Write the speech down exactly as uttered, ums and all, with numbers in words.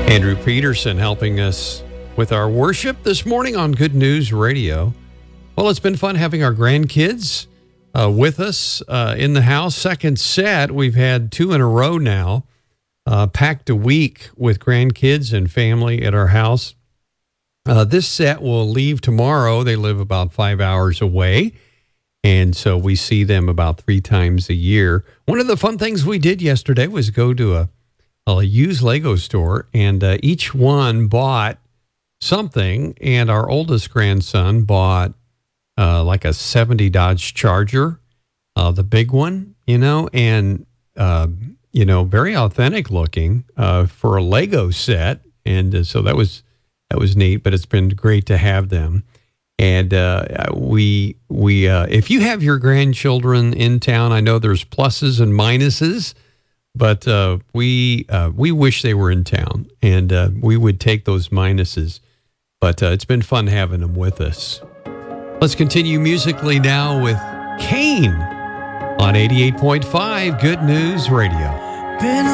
Andrew Peterson helping us with our worship this morning on Good News Radio. Well, it's been fun having our grandkids uh, with us uh, in the house. Second set, we've had two in a row now, uh, packed a week with grandkids and family at our house. Uh, this set will leave tomorrow. They live about five hours away, and so we see them about three times a year. One of the fun things we did yesterday was go to a a used Lego store, and uh, each one bought something, and our oldest grandson bought uh, like a seventy Dodge Charger, uh, the big one, you know, and, uh, you know, very authentic looking uh, for a Lego set, and uh, so that was that was neat, but it's been great to have them. And uh, we, we uh, if you have your grandchildren in town, I know there's pluses and minuses, But uh, we uh, we wish they were in town, and uh, we would take those minuses. But uh, it's been fun having them with us. Let's continue musically now with Kane on eighty-eight point five Good News Radio. Been